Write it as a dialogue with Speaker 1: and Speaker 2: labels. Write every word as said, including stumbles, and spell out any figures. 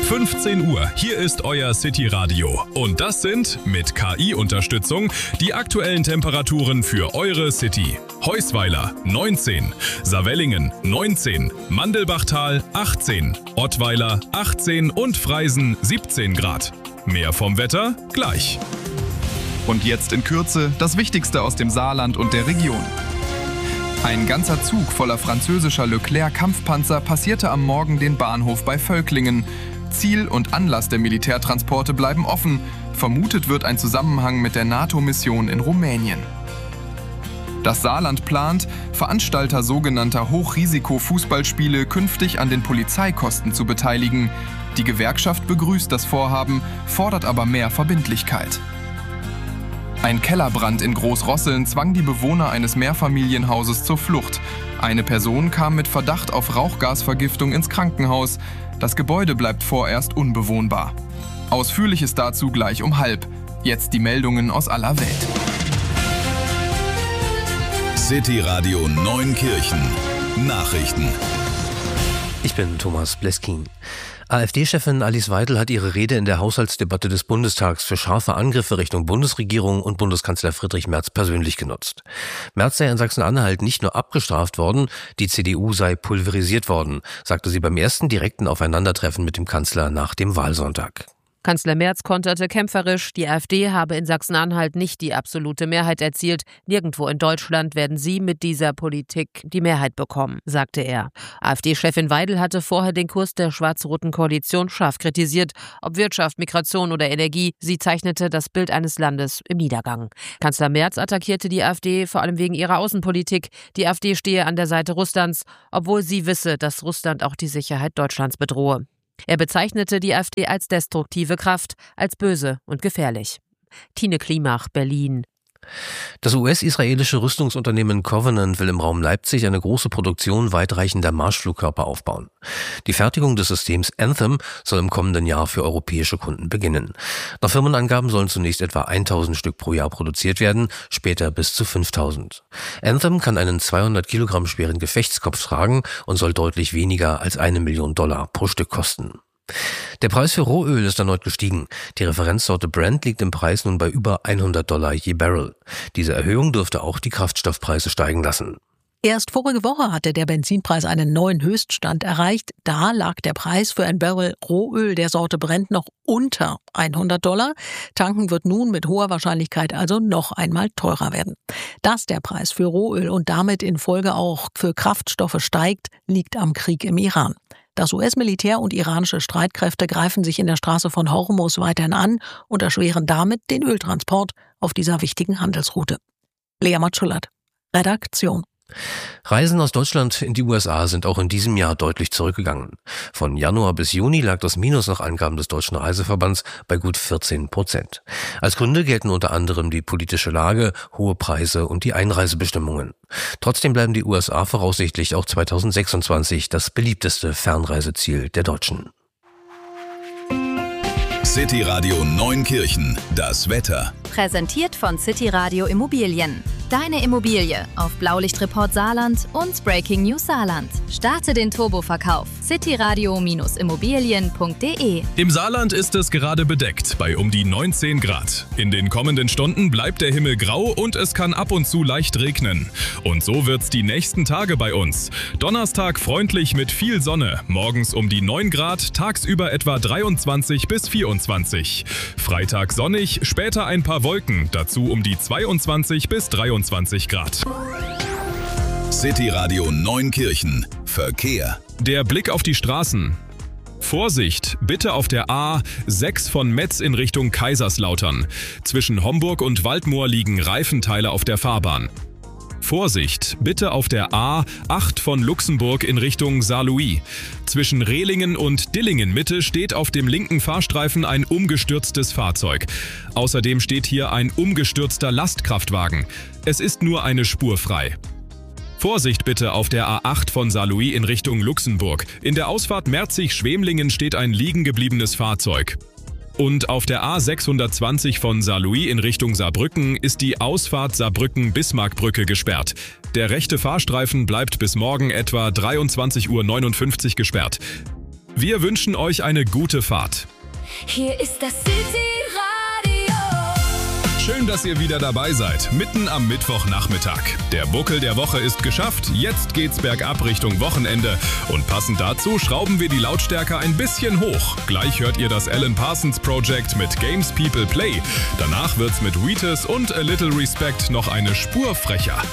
Speaker 1: fünfzehn Uhr, hier ist euer City Radio. Und das sind, mit K I-Unterstützung, die aktuellen Temperaturen für eure City. Heusweiler neunzehn, Savellingen neunzehn, Mandelbachtal achtzehn, Ottweiler achtzehn und Freisen siebzehn Grad. Mehr vom Wetter gleich.
Speaker 2: Und jetzt in Kürze das Wichtigste aus dem Saarland und der Region. Ein ganzer Zug voller französischer Leclerc-Kampfpanzer passierte am Morgen den Bahnhof bei Völklingen. Ziel und Anlass der Militärtransporte bleiben offen. Vermutet wird ein Zusammenhang mit der NATO-Mission in Rumänien. Das Saarland plant, Veranstalter sogenannter Hochrisiko-Fußballspiele künftig an den Polizeikosten zu beteiligen. Die Gewerkschaft begrüßt das Vorhaben, fordert aber mehr Verbindlichkeit. Ein Kellerbrand in Großrosseln zwang die Bewohner eines Mehrfamilienhauses zur Flucht. Eine Person kam mit Verdacht auf Rauchgasvergiftung ins Krankenhaus. Das Gebäude bleibt vorerst unbewohnbar. Ausführliches dazu gleich um halb. Jetzt die Meldungen aus aller Welt.
Speaker 3: City Radio Neunkirchen. Nachrichten.
Speaker 4: Ich bin Thomas Bleskin. AfD-Chefin Alice Weidel hat ihre Rede in der Haushaltsdebatte des Bundestags für scharfe Angriffe Richtung Bundesregierung und Bundeskanzler Friedrich Merz persönlich genutzt. Merz sei in Sachsen-Anhalt nicht nur abgestraft worden, die C D U sei pulverisiert worden, sagte sie beim ersten direkten Aufeinandertreffen mit dem Kanzler nach dem Wahlsonntag.
Speaker 5: Kanzler Merz konterte kämpferisch, die AfD habe in Sachsen-Anhalt nicht die absolute Mehrheit erzielt. Nirgendwo in Deutschland werden sie mit dieser Politik die Mehrheit bekommen, sagte er. AfD-Chefin Weidel hatte vorher den Kurs der schwarz-roten Koalition scharf kritisiert. Ob Wirtschaft, Migration oder Energie, sie zeichnete das Bild eines Landes im Niedergang. Kanzler Merz attackierte die AfD vor allem wegen ihrer Außenpolitik. Die AfD stehe an der Seite Russlands, obwohl sie wisse, dass Russland auch die Sicherheit Deutschlands bedrohe. Er bezeichnete die AfD als destruktive Kraft, als böse und gefährlich. Tine Klimach, Berlin.
Speaker 4: Das U S-israelische Rüstungsunternehmen Covenant will im Raum Leipzig eine große Produktion weitreichender Marschflugkörper aufbauen. Die Fertigung des Systems Anthem soll im kommenden Jahr für europäische Kunden beginnen. Nach Firmenangaben sollen zunächst etwa tausend Stück pro Jahr produziert werden, später bis zu fünftausend. Anthem kann einen zweihundert Kilogramm schweren Gefechtskopf tragen und soll deutlich weniger als eine Million Dollar pro Stück kosten. Der Preis für Rohöl ist erneut gestiegen. Die Referenzsorte Brent liegt im Preis nun bei über hundert Dollar je Barrel. Diese Erhöhung dürfte auch die Kraftstoffpreise steigen lassen.
Speaker 6: Erst vorige Woche hatte der Benzinpreis einen neuen Höchststand erreicht. Da lag der Preis für ein Barrel Rohöl der Sorte Brent noch unter hundert Dollar. Tanken wird nun mit hoher Wahrscheinlichkeit also noch einmal teurer werden. Dass der Preis für Rohöl und damit in Folge auch für Kraftstoffe steigt, liegt am Krieg im Iran. Das U S-Militär und iranische Streitkräfte greifen sich in der Straße von Hormuz weiterhin an und erschweren damit den Öltransport auf dieser wichtigen Handelsroute. Lea Matschulat, Redaktion.
Speaker 4: Reisen aus Deutschland in die U S A sind auch in diesem Jahr deutlich zurückgegangen. Von Januar bis Juni lag das Minus nach Angaben des Deutschen Reiseverbands bei gut vierzehn Prozent. Als Gründe gelten unter anderem die politische Lage, hohe Preise und die Einreisebestimmungen. Trotzdem bleiben die U S A voraussichtlich auch zweitausendsechsundzwanzig das beliebteste Fernreiseziel der Deutschen.
Speaker 3: City Radio Neunkirchen, das Wetter.
Speaker 7: Präsentiert von City Radio Immobilien. Deine Immobilie auf Blaulichtreport Saarland und Breaking News Saarland. Starte den Turboverkauf. cityradio Immobilien punkt de.
Speaker 1: Im Saarland ist es gerade bedeckt bei um die neunzehn Grad. In den kommenden Stunden bleibt der Himmel grau und es kann ab und zu leicht regnen. Und so wird's die nächsten Tage bei uns. Donnerstag freundlich mit viel Sonne. Morgens um die neun Grad, tagsüber etwa dreiundzwanzig bis vierundzwanzig. Freitag sonnig, später ein paar Wolken. Dazu um die zweiundzwanzig bis dreiundzwanzig Grad.
Speaker 3: City Radio Neunkirchen. Verkehr.
Speaker 1: Der Blick auf die Straßen. Vorsicht, bitte auf der A sechs von Metz in Richtung Kaiserslautern. Zwischen Homburg und Waldmoor liegen Reifenteile auf der Fahrbahn. Vorsicht, bitte auf der A acht von Luxemburg in Richtung Saarlouis. Zwischen Rehlingen und Dillingen Mitte steht auf dem linken Fahrstreifen ein umgestürztes Fahrzeug. Außerdem steht hier ein umgestürzter Lastkraftwagen. Es ist nur eine Spur frei. Vorsicht bitte auf der A acht von Saarlouis in Richtung Luxemburg. In der Ausfahrt Merzig-Schwemlingen steht ein liegen gebliebenes Fahrzeug. Und auf der A sechshundertzwanzig von Saarlouis in Richtung Saarbrücken ist die Ausfahrt Saarbrücken-Bismarckbrücke gesperrt. Der rechte Fahrstreifen bleibt bis morgen etwa dreiundzwanzig Uhr neunundfünfzig gesperrt. Wir wünschen euch eine gute Fahrt.
Speaker 8: Hier ist das City Radio.
Speaker 1: Schön, dass ihr wieder dabei seid, mitten am Mittwochnachmittag. Der Buckel der Woche ist geschafft, jetzt geht's bergab Richtung Wochenende. Und passend dazu schrauben wir die Lautstärke ein bisschen hoch. Gleich hört ihr das Alan Parsons Project mit Games People Play. Danach wird's mit Wheatus und A Little Respect noch eine Spur frecher.